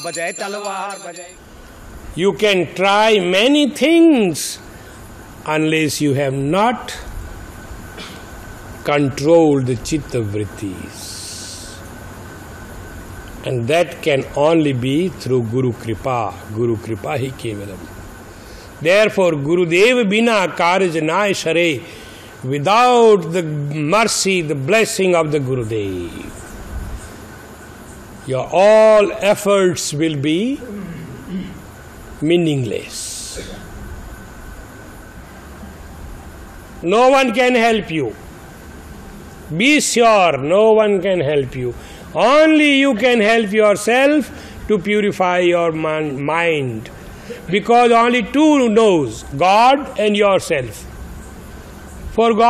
बजाए तलवार बजाए. You can try many things unless you have not controlled the chitta vrittis. And that can only be through Guru Kripa. Guru Kripa hi kevalam. Therefore, Gurudev bina karaj nai share. Without the mercy, the blessing of the Gurudev, your all efforts will be meaningless. No one can help you. Be sure, no one can help you. Only you can help yourself to purify your mind. Because only two knows, God and yourself. For God